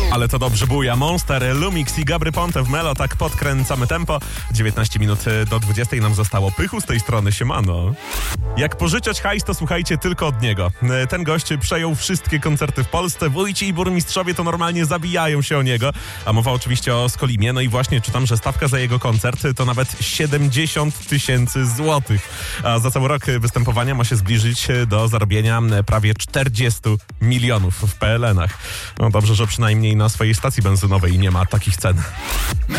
Ale to dobrze buja. Monster, Lumix i Gabry Ponte w Melo. Tak podkręcamy tempo. 19 minut do 20 nam zostało. Pychu z tej strony, siemano. Jak pożyczać hajs, to słuchajcie tylko od niego. Ten gość przejął wszystkie koncerty w Polsce. Wójci i burmistrzowie to normalnie zabijają się o niego. A mowa oczywiście o Skolimie. No i właśnie czytam, że stawka za jego koncert to nawet 70 000 złotych. A za cały rok występowania ma się zbliżyć do zarobienia prawie 40 milionów w PLN-ach. No dobrze, że przynajmniej na swojej stacji benzynowej nie ma takich cen.